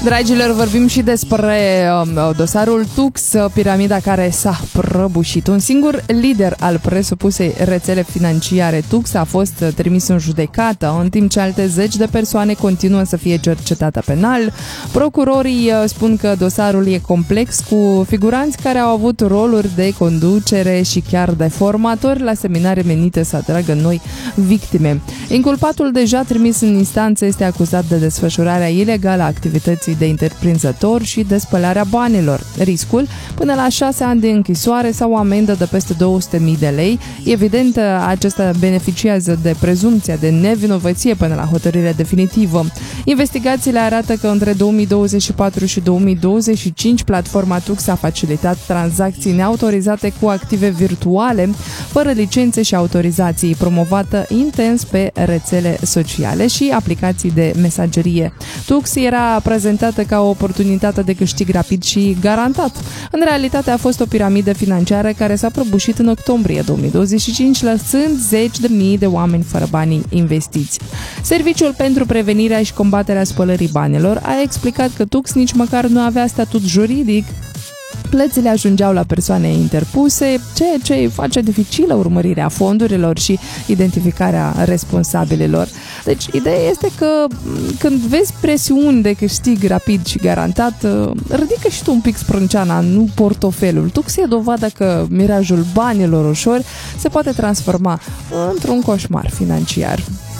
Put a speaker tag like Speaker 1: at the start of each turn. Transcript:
Speaker 1: Dragilor, vorbim și despre dosarul Tux, piramida care s-a prăbușit. Un singur lider al presupusei rețele financiare Tux a fost trimis în judecată, în timp ce alte zeci de persoane continuă să fie cercetate penal. Procurorii spun că dosarul e complex, cu figuranți care au avut roluri de conducere și chiar de formatori la seminare menite să atragă noi victime. Inculpatul deja trimis în instanță este acuzat de desfășurarea ilegală a activității de întreprinzător și de spălarea banilor. Riscul? Până la 6 ani de închisoare sau o amendă de peste 200.000 de lei. Evident, acesta beneficiază de prezumția de nevinovăție până la hotărârea definitivă. Investigațiile arată că între 2024 și 2025 platforma Tux a facilitat tranzacții neautorizate cu active virtuale, fără licențe și autorizații, promovată intens pe rețele sociale și aplicații de mesagerie. Tux era prezentată ca o oportunitate de câștig rapid și garantat. În realitate a fost o piramidă financiară care s-a prăbușit în octombrie 2025, lăsând zeci de mii de oameni fără banii investiți. Serviciul pentru prevenirea și combaterea spălării banilor a explicat că Tux nici măcar nu avea statut juridic. Plățile ajungeau la persoane interpuse, ceea ce face dificilă urmărirea fondurilor și identificarea responsabililor. Deci, ideea este că când vezi presiuni de câștig rapid și garantat, ridică și tu un pic sprânceana, nu portofelul. Tux e dovada că mirajul banilor ușori se poate transforma într-un coșmar financiar.